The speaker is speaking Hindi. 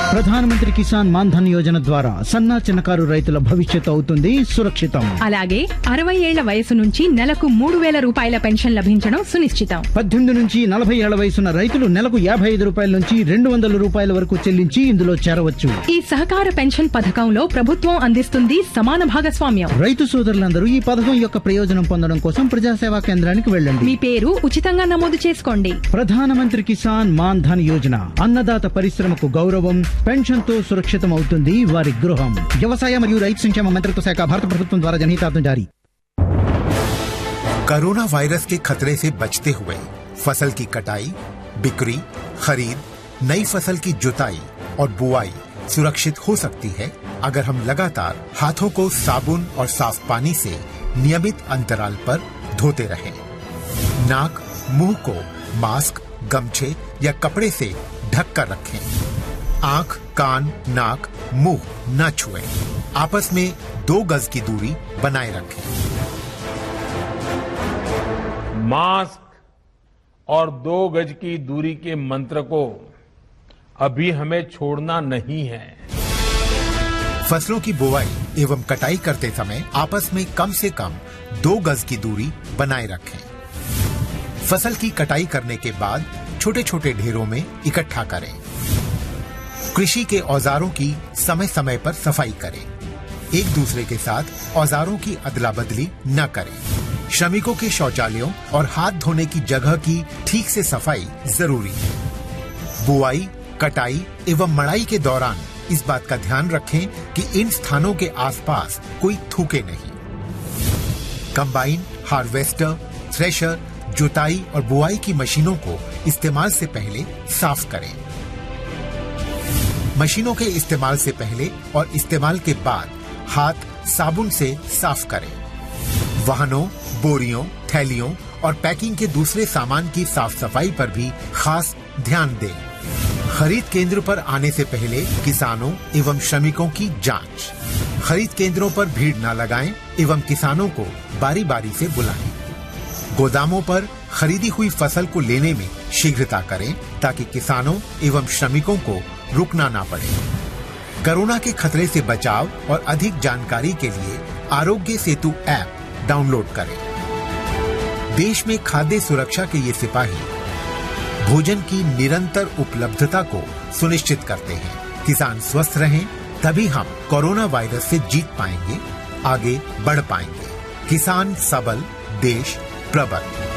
ప్రధానమంత్రి కిసాన్ మాన్ ధన్ యోజన ద్వారా సన్న చిన్నకారు రైతుల భవిష్యత్తు అవుతుంది సురక్షితం. అలాగే 60 ఏళ్ల వయసు నుంచి నెలకు 3000 రూపాయల పెన్షన్ లభించడం సునిశ్చితం. 18 నుంచి 40 ఏళ్ల వయసున్న రైతులు నెలకు 55 రూపాయల నుంచి 200 రూపాయల వరకు చెల్లించి ఇందులో చేరవచ్చు. ఈ సహకార పెన్షన్ పథకంలో ప్రభుత్వం అందిస్తుంది సమాన భాగస్వామ్యం. రైతు సోదరులందరూ ఈ పథకం యొక్క ప్రయోజనం పొందడం కోసం ప్రజాసేవా కేంద్రానికి వెళ్ళండి. మీ పేరు ఉచితంగా నమోదు చేసుకోండి. ప్రధానమంత్రి కిసాన్ మాన్ ధన్ యోజన అన్నదాత పరిశ్రమకు గౌరవం, పెన్షన్ తో సురక్షితం అవుతుంది వారి గృహం. వ్యవసాయ మరియు రైతు సంక్షేమ మంత్రిత్వ శాఖ, భారత ప్రభుత్వం ద్వారా జనహితార్థం జారీ. कोरोना वायरस के खतरे से बचते हुए फसल की कटाई, बिक्री, खरीद, नई फसल की जुताई और बुआई सुरक्षित हो सकती है अगर हम लगातार हाथों को साबुन और साफ पानी से नियमित अंतराल पर धोते रहें। नाक, मुंह को मास्क, गमछे या कपड़े से ढक कर रखें। आंख, कान, नाक, मुंह न छुएं। आपस में 2 गज की दूरी बनाए रखें। मास्क और 2 गज की दूरी के मंत्र को अभी हमें छोड़ना नहीं है। फसलों की बुवाई एवं कटाई करते समय आपस में कम से कम 2 गज की दूरी बनाए रखें। फसल की कटाई करने के बाद छोटे छोटे ढेरों में इकट्ठा करें। कृषि के औजारों की समय समय पर सफाई करें। एक दूसरे के साथ औजारों की अदला बदली न करें। श्रमिकों के शौचालयों और हाथ धोने की जगह की ठीक से सफाई जरूरी है। बुआई, कटाई एवं मड़ाई के दौरान इस बात का ध्यान रखें कि इन स्थानों के आसपास कोई थूके नहीं। कंबाइन, हार्वेस्टर, थ्रेशर, जुताई और बुआई की मशीनों को इस्तेमाल से पहले साफ करें। मशीनों के इस्तेमाल से पहले और इस्तेमाल के बाद हाथ साबुन से साफ करें। वाहनों, बोरियों, थैलियों और पैकिंग के दूसरे सामान की साफ सफाई पर भी खास ध्यान दें। खरीद केंद्र पर आने से पहले किसानों एवं श्रमिकों की जांच। खरीद केंद्रों पर भीड़ न लगाएं एवं किसानों को बारी बारी से बुलाएं। गोदामों पर खरीदी हुई फसल को लेने में शीघ्रता करें ताकि किसानों एवं श्रमिकों को रुकना ना पड़े। कोरोना के खतरे से बचाव और अधिक जानकारी के लिए आरोग्य सेतु ऐप डाउनलोड करें। देश में खाद्य सुरक्षा के ये सिपाही भोजन की निरंतर उपलब्धता को सुनिश्चित करते हैं। किसान स्वस्थ रहें तभी हम कोरोना वायरस से जीत पाएंगे, आगे बढ़ पाएंगे। किसान सबल, देश प्रबल।